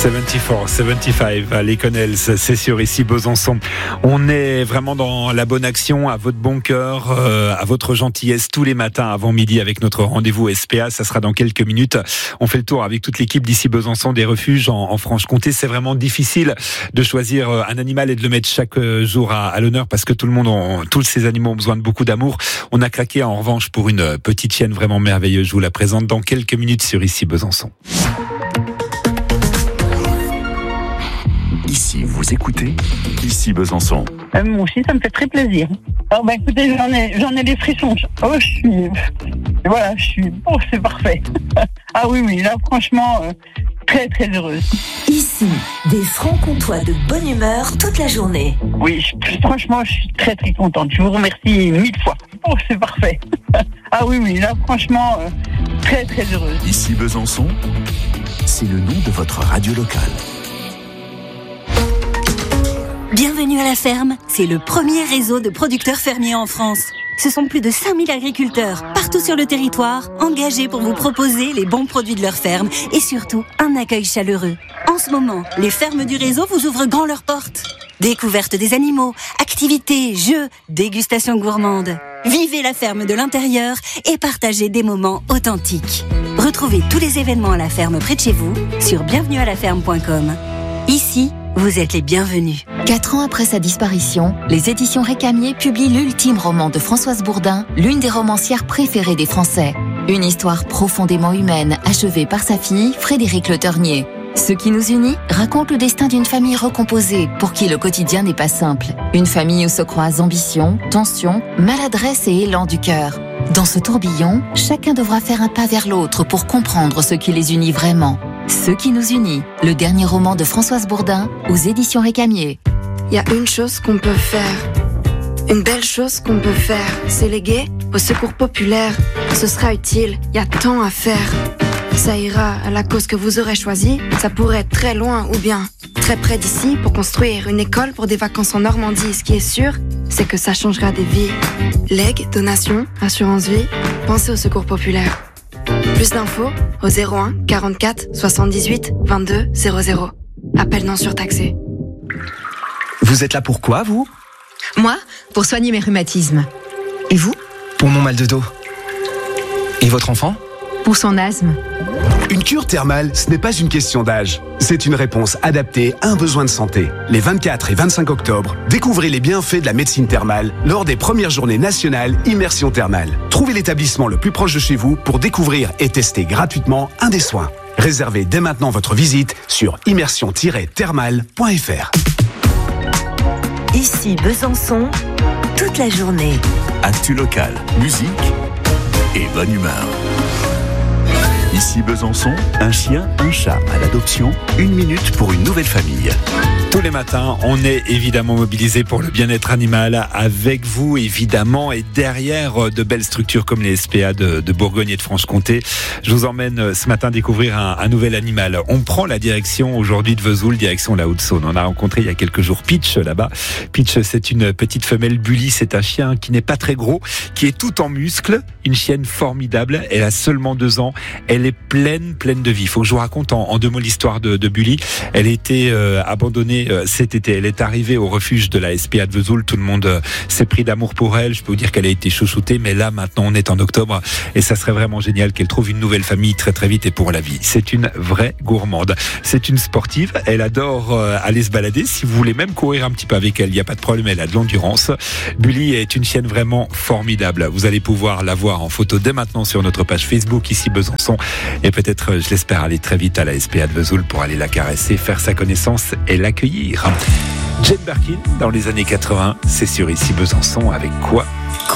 74, 75, les Connells, c'est sûr, ici Besançon. On est vraiment dans la bonne action, à votre bon cœur, à votre gentillesse tous les matins avant midi avec notre rendez-vous SPA. Ça sera dans quelques minutes. On fait le tour avec toute l'équipe d'ici Besançon des refuges en Franche-Comté. C'est vraiment difficile de choisir un animal et de le mettre chaque jour à l'honneur parce que tous ces animaux ont besoin de beaucoup d'amour. On a craqué en revanche pour une petite chienne vraiment merveilleuse. Je vous la présente dans quelques minutes sur ici Besançon. Ici, vous écoutez Ici Besançon. Moi aussi, ça me fait très plaisir. Alors, écoutez, j'en ai des frissons. Oh, c'est parfait. Ah oui, là, franchement, très, très heureuse. Ici, des francs-comtois de bonne humeur toute la journée. Oui, franchement, je suis très, très contente. Je vous remercie 1000 fois. Oh, c'est parfait. Ah oui, là, franchement, très, très heureuse. Ici Besançon, c'est le nom de votre radio locale. Bienvenue à la ferme, c'est le premier réseau de producteurs fermiers en France. Ce sont plus de 5000 agriculteurs, partout sur le territoire, engagés pour vous proposer les bons produits de leur ferme et surtout un accueil chaleureux. En ce moment, les fermes du réseau vous ouvrent grand leurs portes. Découverte des animaux, activités, jeux, dégustation gourmande. Vivez la ferme de l'intérieur et partagez des moments authentiques. Retrouvez tous les événements à la ferme près de chez vous sur bienvenuealaferme.com. Ici, vous êtes les bienvenus. 4 ans après sa disparition, les éditions Récamier publient l'ultime roman de Françoise Bourdin, l'une des romancières préférées des Français. Une histoire profondément humaine, achevée par sa fille, Frédérique Le Ternier. Ce qui nous unit raconte le destin d'une famille recomposée, pour qui le quotidien n'est pas simple. Une famille où se croisent ambition, tension, maladresse et élan du cœur. Dans ce tourbillon, chacun devra faire un pas vers l'autre pour comprendre ce qui les unit vraiment. Ce qui nous unit, le dernier roman de Françoise Bourdin aux éditions Récamier. Il y a une chose qu'on peut faire, une belle chose qu'on peut faire, c'est léguer au secours populaire. Ce sera utile, il y a tant à faire. Ça ira à la cause que vous aurez choisie, ça pourrait être très loin ou bien très près d'ici pour construire une école pour des vacances en Normandie. Ce qui est sûr, c'est que ça changera des vies. Legs, donations, assurance vie, pensez au secours populaire. Plus d'infos au 01 44 78 22 00. Appel non surtaxé. Vous êtes là pour quoi, vous ? Moi, pour soigner mes rhumatismes. Et vous ? Pour mon mal de dos. Et votre enfant ? Pour son asthme. Une cure thermale, ce n'est pas une question d'âge. C'est une réponse adaptée à un besoin de santé. Les 24 et 25 octobre, découvrez les bienfaits de la médecine thermale lors des premières journées nationales Immersion Thermale. Trouvez l'établissement le plus proche de chez vous pour découvrir et tester gratuitement un des soins. Réservez dès maintenant votre visite sur immersion-thermale.fr. Ici Besançon, toute la journée. Actu local, musique et bonne humeur. Ici Besançon, un chien, un chat à l'adoption, 1 minute pour une nouvelle famille. Tous les matins, on est évidemment mobilisé pour le bien-être animal avec vous évidemment et derrière de belles structures comme les SPA de Bourgogne et de Franche-Comté. Je vous emmène ce matin découvrir un nouvel animal. On prend la direction aujourd'hui de Vesoul, direction la Haute-Saône. On a rencontré il y a quelques jours Peach là-bas. Peach, c'est une petite femelle bully, c'est un chien qui n'est pas très gros, qui est tout en muscles, une chienne formidable. Elle a seulement 2 ans. Elle est pleine de vie. Il faut que je vous raconte en 2 mots l'histoire de Bully. Elle a été abandonnée cet été. Elle est arrivée au refuge de la SPA de Vesoul. Tout le monde s'est pris d'amour pour elle. Je peux vous dire qu'elle a été chouchoutée, mais là, maintenant, on est en octobre et ça serait vraiment génial qu'elle trouve une nouvelle famille très très vite et pour la vie. C'est une vraie gourmande. C'est une sportive. Elle adore aller se balader. Si vous voulez même courir un petit peu avec elle, il n'y a pas de problème. Elle a de l'endurance. Bully est une chienne vraiment formidable. Vous allez pouvoir la voir en photo dès maintenant sur notre page Facebook ici Besançon. Et peut-être, je l'espère, aller très vite à la SPA de Vesoul pour aller la caresser, faire sa connaissance et l'accueillir. Jane Birkin, dans les années 80, c'est sur ici Besançon avec quoi ?